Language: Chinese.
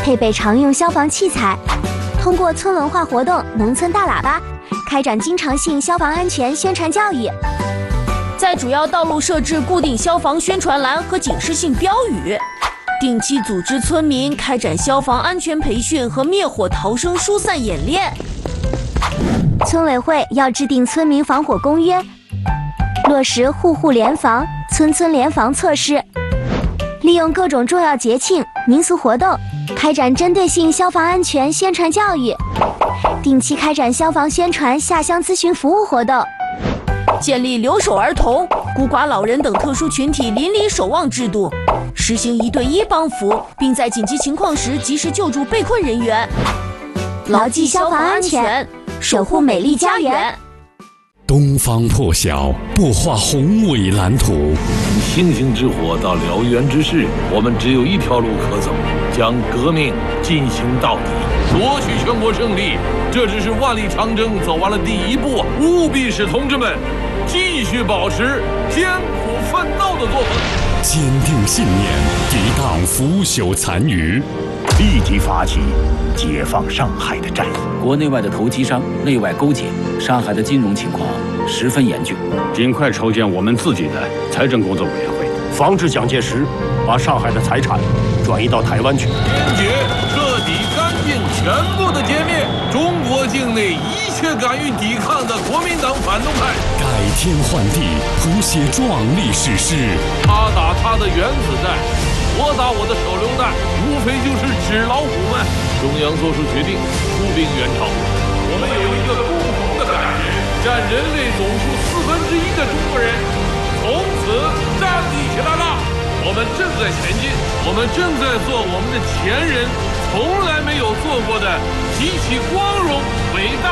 配备常用消防器材，通过村文化活动、农村大喇叭，开展经常性消防安全宣传教育。 在主要道路设置固定消防宣传栏和警示性标语，定期组织村民开展消防安全培训和灭火逃生疏散演练。 村委会要制定村民防火公约，落实户户联防、村村联防措施，利用各种重要节庆、民俗活动，开展针对性消防安全宣传教育，定期开展消防宣传下乡咨询服务活动。 建立留守儿童、孤寡老人等特殊群体邻里守望制度，实行1对1帮扶，并在紧急情况时及时救助被困人员，牢记消防安全，守护美丽家园。 东方破晓，擘画宏伟蓝图。 从星星之火到燎原之势，我们只有一条路可走，将革命进行到底，夺取全国胜利。这只是万里长征走完了第1步，务必使同志们继续保持艰苦奋斗的作风， 坚定信念，抵挡腐朽残余， 立即发起解放上海的战役。 国内外的投机商内外勾结，上海的金融情况十分严峻， 尽快筹建我们自己的财政工作委员会， 防止蒋介石把上海的财产转移到台湾去。 坚决、彻底、干净、全部的歼灭中国境内一切敢于抵抗的国民党反动派， 改天换地，谱写壮丽史诗。 他打他的原子弹，我打我的手榴弹，无非就是纸老虎们。中央做出决定，出兵援朝。我们有一个共同的感觉，占人类总数1/4的中国人从此站立起来了。我们正在前进，我们正在做我们的前人从来没有做过的极其光荣伟大